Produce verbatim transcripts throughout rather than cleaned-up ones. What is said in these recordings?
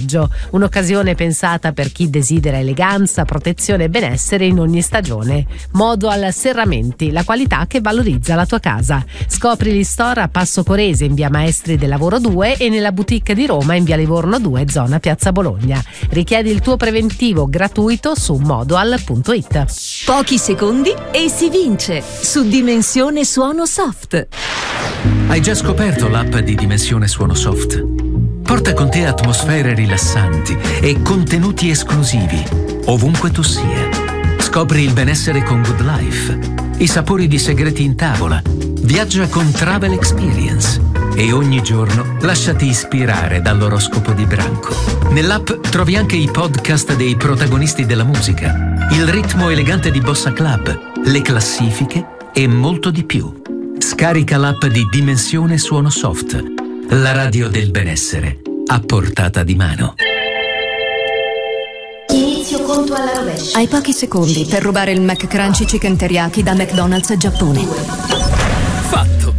viaggio, un'occasione pensata per chi desidera eleganza, protezione e benessere in ogni stagione. Modoal Serramenti, la qualità che valorizza la tua casa. Scopri gli store a Passo Corese in via Maestri del Lavoro due e nella boutique di Roma in via Livorno due, zona Piazza Bologna. Richiedi il tuo preventivo gratuito su modoal punto it. Pochi secondi e si vince su Dimensione Suono Soft. Hai già scoperto l'app di Dimensione Suono Soft? Porta con te atmosfere rilassanti e contenuti esclusivi ovunque tu sia. Scopri il benessere con Good Life, i sapori di segreti in tavola, viaggia con Travel Experience e ogni giorno lasciati ispirare dall'oroscopo di Branco. Nell'app trovi anche i podcast dei protagonisti della musica, il ritmo elegante di Bossa Club, le classifiche e molto di più. Scarica l'app di Dimensione Suono Soft, la radio del benessere a portata di mano. Inizio conto alla rovescia. Hai pochi secondi per rubare il McCrunchy Chicken Teriyaki da McDonald's Giappone. Fatto!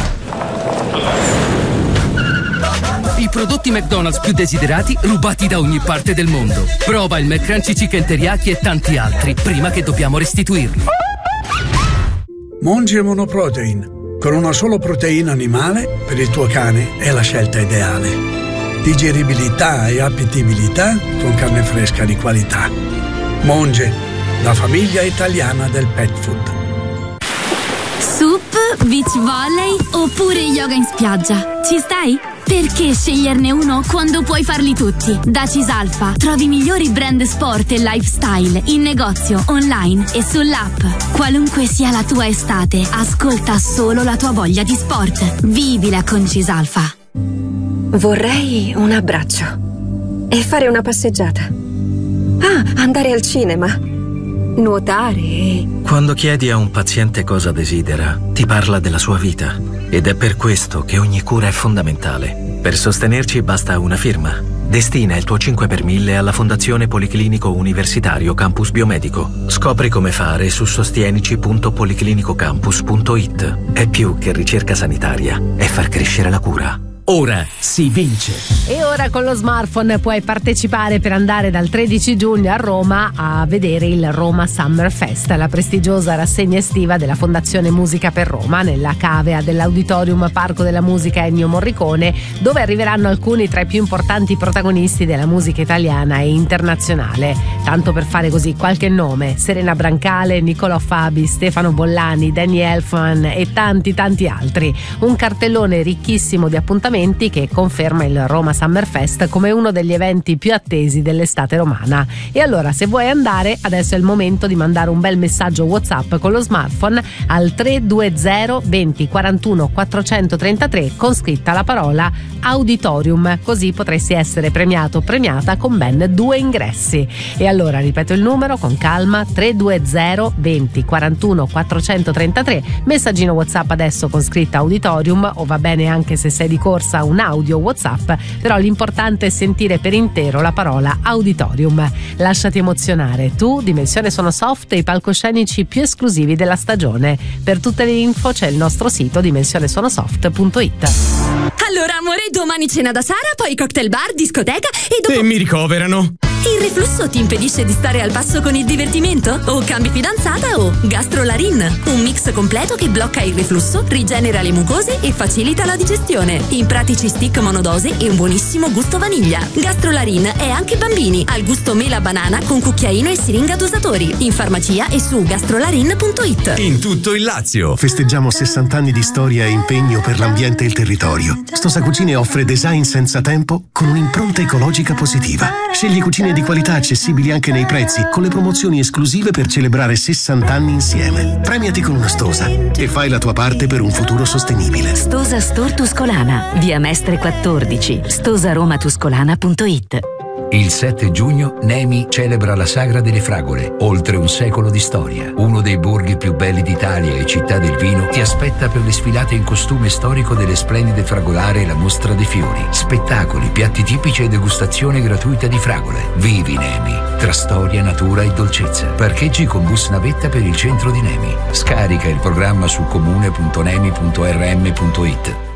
I prodotti McDonald's più desiderati rubati da ogni parte del mondo. Prova il McCrunchy Chicken Teriyaki e tanti altri prima che dobbiamo restituirli. Monge Monoprotein. Con una sola proteina animale, per il tuo cane è la scelta ideale. Digeribilità e appetibilità con carne fresca di qualità. Monge, la famiglia italiana del pet food. Sup, beach volley oppure yoga in spiaggia. Ci stai? Perché sceglierne uno quando puoi farli tutti? Da Cisalfa trovi i migliori brand sport e lifestyle in negozio, online e sull'app. Qualunque sia la tua estate, ascolta solo la tua voglia di sport. Vivila con Cisalfa. Vorrei un abbraccio e fare una passeggiata. Ah, andare al cinema, nuotare e... Quando chiedi a un paziente cosa desidera, ti parla della sua vita. Ed è per questo che ogni cura è fondamentale. Per sostenerci basta una firma. Destina il tuo cinque per mille alla Fondazione Policlinico Universitario Campus Biomedico. Scopri come fare su sostienici punto policlinicocampus punto it. È più che ricerca sanitaria, è far crescere la cura. Ora si vince. E ora con lo smartphone puoi partecipare per andare dal tredici giugno a Roma a vedere il Roma Summer Fest, la prestigiosa rassegna estiva della Fondazione Musica per Roma nella cavea dell'Auditorium Parco della Musica Ennio Morricone, dove arriveranno alcuni tra i più importanti protagonisti della musica italiana e internazionale. Tanto per fare così qualche nome: Serena Brancale, Niccolò Fabi, Stefano Bollani, Danny Elfman e tanti tanti altri. Un cartellone ricchissimo di appuntamenti che conferma il Roma Summer Fest come uno degli eventi più attesi dell'estate romana. E allora, se vuoi andare, adesso è il momento di mandare un bel messaggio WhatsApp con lo smartphone al tre due zero venti quarantuno quattrocentotrentatré con scritta la parola Auditorium, così potresti essere premiato o premiata con ben due ingressi. E allora ripeto il numero con calma: tre due zero venti quarantuno quattrocentotrentatré, messaggino WhatsApp adesso con scritta Auditorium, o va bene anche se sei di corsa un audio WhatsApp, però l'importante è sentire per intero la parola Auditorium. Lasciati emozionare, tu, Dimensione Suono Soft e i palcoscenici più esclusivi della stagione. Per tutte le info c'è il nostro sito dimensione suono soft punto it. Allora amore, domani cena da Sara, poi cocktail bar, discoteca e dopo... E mi ricoverano. Il reflusso ti impedisce di stare al passo con il divertimento? O cambi fidanzata o Gastrolarin, un mix completo che blocca il reflusso, rigenera le mucose e facilita la digestione. In pratici stick monodose e un buonissimo gusto vaniglia. Gastrolarin è anche bambini, al gusto mela banana con cucchiaino e siringa dosatori. In farmacia e su gastrolarin punto it. In tutto il Lazio festeggiamo sessanta anni di storia e impegno per l'ambiente e il territorio. Stosa Cucine offre design senza tempo con un'impronta ecologica positiva. Scegli cucine di qualità accessibili anche nei prezzi, con le promozioni esclusive per celebrare sessanta anni insieme. Premiati con una Stosa e fai la tua parte per un futuro sostenibile. Stosa Store Tuscolana, via Mestre quattordici, stosaroma tuscolana punto it. Il sette giugno Nemi celebra la Sagra delle Fragole, oltre un secolo di storia. Uno dei borghi più belli d'Italia e città del vino ti aspetta per le sfilate in costume storico delle splendide fragolare e la mostra dei fiori. Spettacoli, piatti tipici e degustazione gratuita di fragole. Vivi Nemi, tra storia, natura e dolcezza. Parcheggi con bus navetta per il centro di Nemi. Scarica il programma su comune punto nemi punto r m punto it.